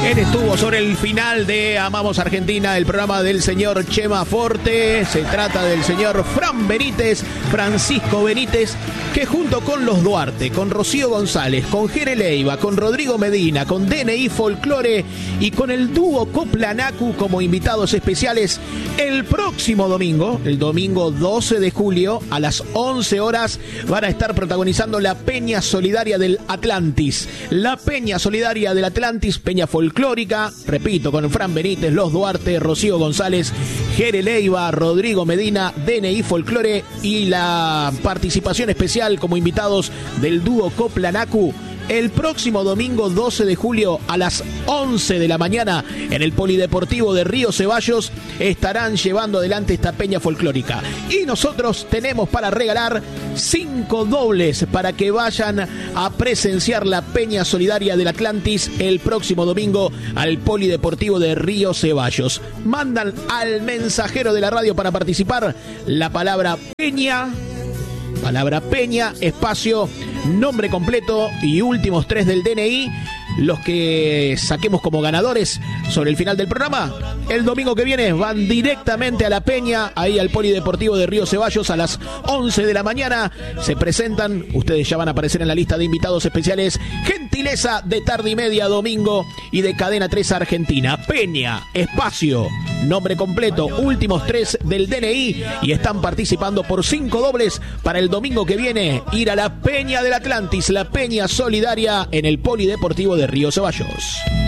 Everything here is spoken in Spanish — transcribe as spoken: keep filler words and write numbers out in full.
Él estuvo sobre el final de Amamos Argentina, el programa del señor Chema Forte. Se trata del señor Fran Benítez, Francisco Benítez, que junto con los Duarte, con Rocío González, con Jere Leiva, con Rodrigo Medina, con D N I Folklore y con el dúo Coplanacu como invitados especiales, el próximo domingo, el domingo doce de julio, a las once horas, van a estar protagonizando la Peña Solidaria del Atlantis. La Peña Solidaria del Atlantis, Peña Folclórica, repito, con Fran Benítez, los Duarte, Rocío González, Jere Leiva, Rodrigo Medina, D N I Folklore y la participación especial como invitados del dúo Coplanacu. El próximo domingo doce de julio a las once de la mañana en el Polideportivo de Río Ceballos estarán llevando adelante esta peña folclórica. Y nosotros tenemos para regalar cinco dobles para que vayan a presenciar la Peña Solidaria del Atlantis el próximo domingo al Polideportivo de Río Ceballos. Mandan al mensajero de la radio para participar la palabra Peña, palabra Peña, espacio, nombre completo y últimos tres del D N I, los que saquemos como ganadores sobre el final del programa. El domingo que viene van directamente a la Peña, ahí al Polideportivo de Río Ceballos a las once de la mañana. Se presentan, ustedes ya van a aparecer en la lista de invitados especiales. Gentileza de Tarde y Media Domingo y de Cadena tres Argentina. Peña, espacio, nombre completo, últimos tres del D N I y están participando por cinco dobles para el domingo que viene ir a la Peña del Atlantis, la Peña Solidaria en el Polideportivo de Río Ceballos.